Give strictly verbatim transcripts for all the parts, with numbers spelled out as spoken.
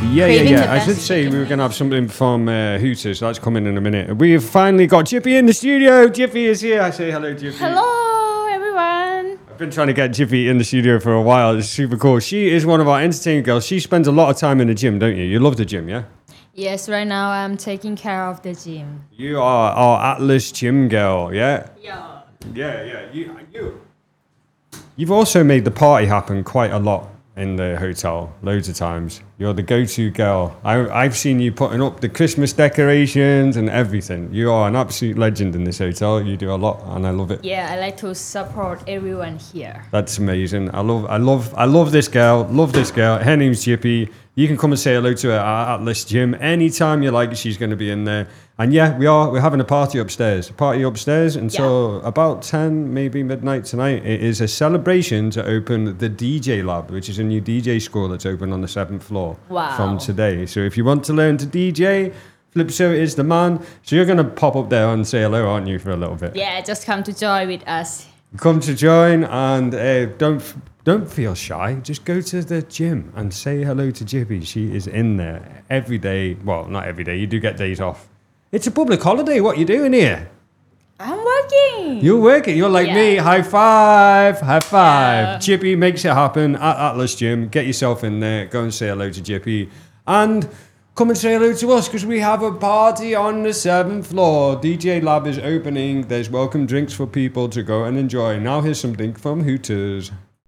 Yeah, yeah, yeah. I should say we were going to have something from uh, Hooters. So that's coming in a minute. We've finally got Jippy in the studio. Jippy is here. I say hello, Jippy. Hello, everyone. I've been trying to get Jippy in the studio for a while. It's super cool. She is one of our entertaining girls. She spends a lot of time in the gym, don't you? You love the gym, yeah? Yes, right now I'm taking care of the gym. You are our Atlas gym girl, yeah? Yeah. Yeah, yeah. You, you. You've also made the party happen quite a lot in the hotel, loads of times. You're the go-to girl. I, I've seen you putting up the Christmas decorations and everything. You are an absolute legend in this hotel. You do a lot, and I love it. Yeah, I like to support everyone here. That's amazing. I love, I love, I love this girl. Love this girl. Her name's Jippy. You can come and say hello to her at Atlas Gym anytime you like. She's going to be in there. And yeah, we are. We're having a party upstairs. A party upstairs until yeah. about ten, maybe midnight tonight. It is a celebration to open the D J Lab, which is a new D J school that's open on the seventh floor wow. from today. So if you want to learn to D J, Flipso is the man. So you're going to pop up there and say hello, aren't you, for a little bit? Yeah, just come to join with us. Come to join and uh, don't don't feel shy. Just go to the gym and say hello to Jippy. She is in there every day. Well, not every day. You do get days off. It's a public holiday. What are you doing here? I'm working. You're working. You're like yeah. me. High five. High five. Yeah. Jippy makes it happen at Atlas Gym. Get yourself in there. Go and say hello to Jippy. And come and say hello to us because we have a party on the seventh floor. D J Lab is opening. There's welcome drinks for people to go and enjoy. Now here's something from Hooters.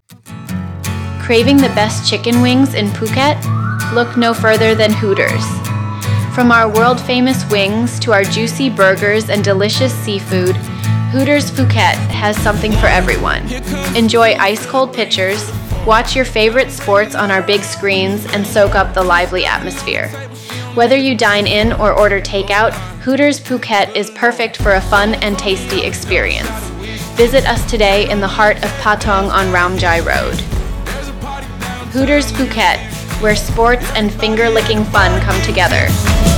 Craving the best chicken wings in Phuket? Look no further than Hooters. From our world-famous wings to our juicy burgers and delicious seafood, Hooters Phuket has something for everyone. Enjoy ice-cold pitchers, watch your favorite sports on our big screens, and soak up the lively atmosphere. Whether you dine in or order takeout, Hooters Phuket is perfect for a fun and tasty experience. Visit us today in the heart of Patong on Ramjai Road. Hooters Phuket, where sports and finger-licking fun come together.